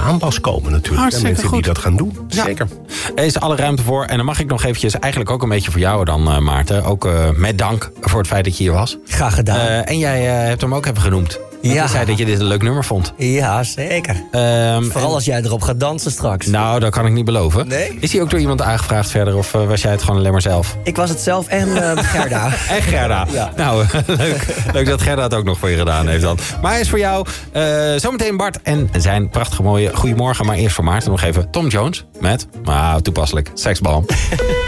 aanwas komen natuurlijk. Hartstikke Mensen die goed. dat gaan doen. Ja. Zeker. Er is alle ruimte voor. En dan mag ik nog eventjes, eigenlijk ook een beetje voor jou dan, Maarten. Ook met dank voor het feit dat je hier was. Graag gedaan. En jij hebt hem ook even genoemd. Ja. Je zei dat je dit een leuk nummer vond. Ja, zeker. Vooral als jij erop gaat dansen straks. Nou, dat kan ik niet beloven. Nee? Is hij ook door iemand aangevraagd verder? Of was jij het gewoon alleen maar zelf? Ik was het zelf en Gerda. En Gerda. Ja. Nou, leuk dat Gerda het ook nog voor je gedaan heeft dan. Maar hij is voor jou zometeen Bart en zijn prachtige mooie Goedemorgen. Maar eerst voor Maarten nog even Tom Jones met, toepasselijk, Seksbal.